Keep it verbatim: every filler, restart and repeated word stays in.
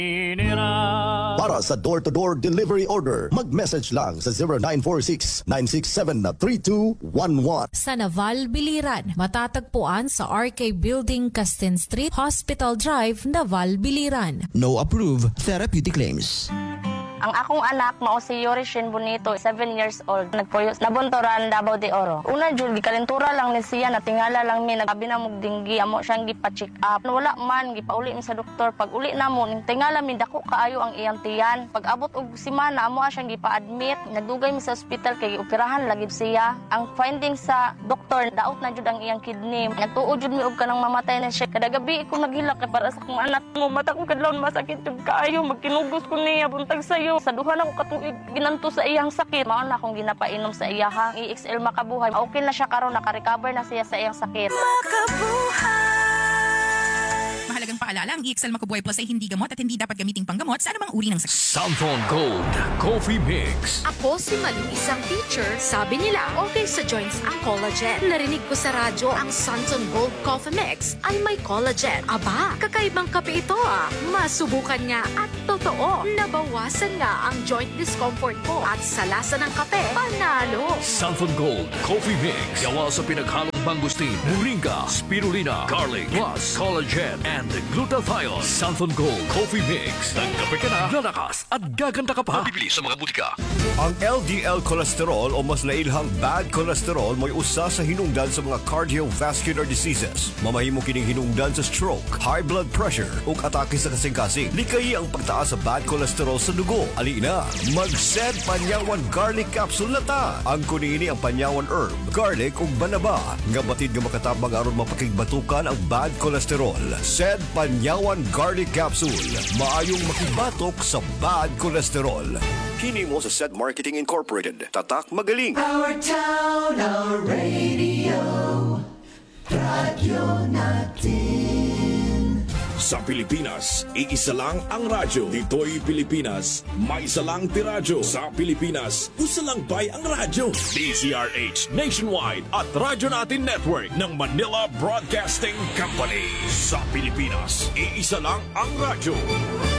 Para sa door-to-door delivery order, mag-message lang sa zero nine four six, nine six seven, three two one one. Sa Naval Biliran, matatagpuan sa R K Building, Castin Street, Hospital Drive, Naval Biliran. No approved therapeutic claims. Ang akong anak, mao si Yorishin Bonito, seven years old. Nagpuyo, nabunturan, Davao de Oro. Una, Jul, kalentura lang ni siya, natingala lang mi, nagabi na mong dinggi, amo siyang gipa-check up. Wala man, gipauli mi sa doktor. Pag uli na mo, tingala mi, dako kaayo ang iyang tiyan. Pag abot og simana, amo siyang gipa-admit. Nagdugay mi sa ospital, kay operahan lagi siya. Ang finding sa doktor, daot na jud ang iyang kidney. Nagtuo jud mi og kanang mamatay na siya. Kada gabi ko naghilak kay para sa akong anak mo. Mata ko kadlawon masakit jud kaayo, magkinugos ko niya, buntag sayo. Sa duha na ko katuig ginanto sa iyang sakit. Mao na akong ginapainom sa iya ha. E X L Makabuhay. Okay na siya karon, naka-recover na siya sa iyang sakit. Makabuhay! Mahalagang paalala, ang E X L Makabuhay Plus ay hindi gamot at hindi dapat gamiting panggamot sa anumang uri ng sakit. Santon Gold Coffee Mix. Ako si Malu, isang teacher. Sabi nila, okay sa joints ang collagen. Narinig ko sa radyo, ang Santon Gold Coffee Mix ay may collagen. Aba, kakaibang kape ito ah. Masubukan nga at totoo, nabawasan nga ang joint discomfort ko at sa lasa ng kape, panalo. Santon Gold Coffee Mix. Gawa sa pinaghalong mangustin, moringa, spirulina, garlic, plus collagen and glutathione. Santon Gold Coffee Mix. Nagkape ka na, lalakas at gaganda ka pa. Bibili sa mga butika. Ang L D L cholesterol o mas nailhang bad cholesterol mo'y usa sa hinungdan sa mga cardiovascular diseases. Mamahimo kining hinungdan sa stroke, high blood pressure ug atake sa kasing-kasing. Likay ang pagtaas sa bad cholesterol sa dugo. Ali na, mag-Sed Panyawan Garlic Capsule na ta. Ang kunini ang Panyawan Herb, Garlic ug Banaba nga batid nga makatabang aron mapakigbatukan ang bad cholesterol. Sed Panyawan Garlic Capsule. Maayong makibatok sa bad cholesterol. Kini mo sa Sed Marketing Incorporated. Tatak Magaling. Our town, our radio, radyo natin. Sa Pilipinas, iisa lang ang radyo. Dito'y Pilipinas, may isa lang tiradyo. Sa Pilipinas, usa lang bay ang radyo. D Z R H Nationwide at Radyo Natin Network ng Manila Broadcasting Company. Sa Pilipinas, iisa lang ang radyo.